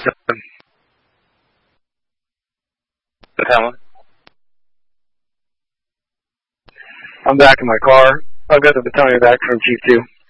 I'm back in my car. I've got the battalion back from Chief 2.